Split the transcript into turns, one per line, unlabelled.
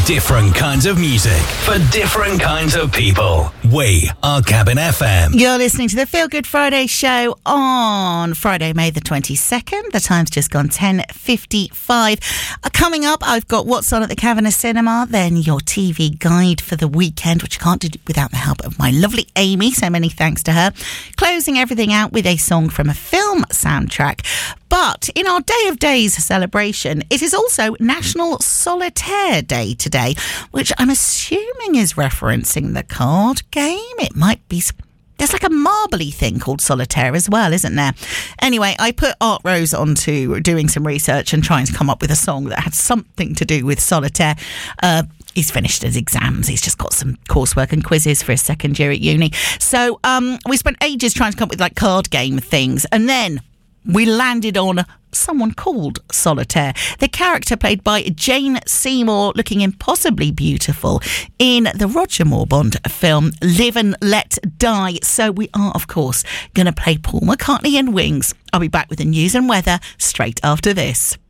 different kinds of music for different kinds of people. We are Cabin FM.
You're listening to the Feel Good Friday show on Friday, May the 22nd. The time's just gone 10:55. Coming up, I've got What's On at the Kavanagh Cinema, then your TV guide for the weekend, which I can't do without the help of my lovely Amy, so many thanks to her. Closing everything out with a song from a film soundtrack. But in our Day of Days celebration, it is also National Solitaire Day today, which I'm assuming is referencing the card game. It might be. There's like a marbly thing called solitaire as well, isn't there? Anyway, I put Art Rose onto doing some research and trying to come up with a song that had something to do with solitaire. He's finished his exams. He's just got some coursework and quizzes for his second year at uni. So we spent ages trying to come up with like card game things, and then we landed on someone called Solitaire. The character played by Jane Seymour, looking impossibly beautiful in the Roger Moore Bond film Live and Let Die. So we are, of course, going to play Paul McCartney and Wings. I'll be back with the news and weather straight after this.